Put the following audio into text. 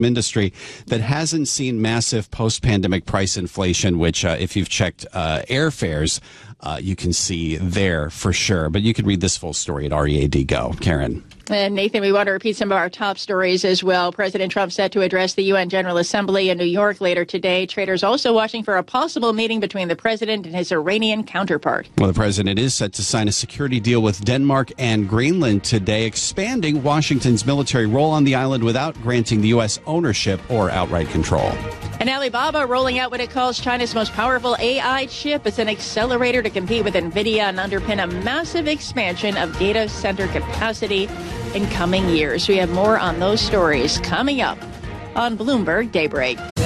industry that hasn't seen massive post-pandemic price inflation, which if you've checked airfares, you can see there for sure. But you can read this full story at READ Go. Karen. And Nathan, we want to repeat some of our top stories as well. President Trump set to address the UN General Assembly in New York later today. Traders also watching for a possible meeting between the president and his Iranian counterpart. Well, the president is set to sign a security deal with Denmark and Greenland today, expanding Washington's military role on the island without granting the U.S. ownership or outright control. And Alibaba rolling out what it calls China's most powerful AI chip. It's an accelerator to compete with NVIDIA and underpin a massive expansion of data center capacity in coming years. We have more on those stories coming up on Bloomberg Daybreak.